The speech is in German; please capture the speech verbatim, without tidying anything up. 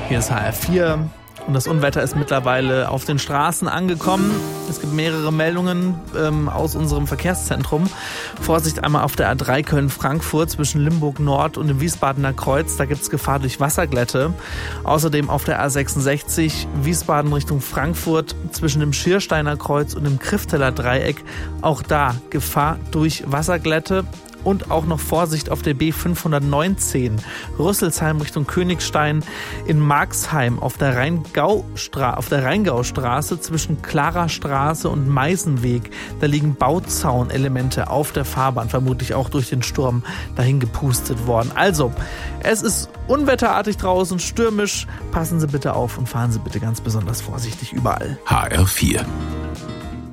Hier ist H R vier und das Unwetter ist mittlerweile auf den Straßen angekommen. Es gibt mehrere Meldungen ähm, aus unserem Verkehrszentrum. Vorsicht einmal auf der A drei Köln-Frankfurt zwischen Limburg Nord und dem Wiesbadener Kreuz. Da gibt es Gefahr durch Wasserglätte. Außerdem auf der A sechsundsechzig Wiesbaden Richtung Frankfurt zwischen dem Schiersteiner Kreuz und dem Krifteler Dreieck. Auch da Gefahr durch Wasserglätte. Und auch noch Vorsicht auf der B fünfhundertneunzehn Rüsselsheim Richtung Königstein, in Marxheim auf der Rheingaustraße, auf der Rheingaustraße zwischen Klarastraße und Meisenweg. Da liegen Bauzaunelemente auf der Fahrbahn, vermutlich auch durch den Sturm dahin gepustet worden. Also, es ist unwetterartig draußen, stürmisch. Passen Sie bitte auf und fahren Sie bitte ganz besonders vorsichtig überall. H R vier